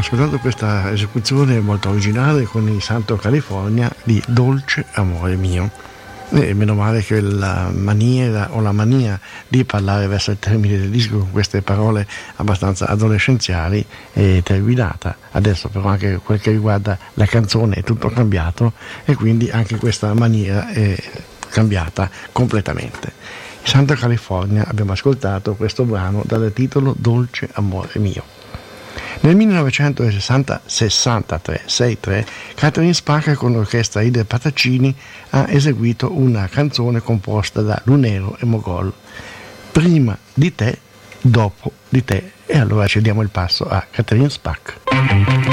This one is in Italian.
ascoltato questa esecuzione molto originale con il Santo California di Dolce Amore Mio. E meno male che la maniera o la mania di parlare verso il termine del disco con queste parole abbastanza adolescenziali è terminata. Adesso però anche quel che riguarda la canzone è tutto cambiato e quindi anche questa maniera è cambiata completamente. In Santa California abbiamo ascoltato questo brano dal titolo Dolce Amore Mio. Nel 1963 Catherine Spack con l'orchestra Ide Pataccini ha eseguito una canzone composta da Lunero e Mogol, Prima di te, dopo di te, e allora cediamo il passo a Catherine Spack.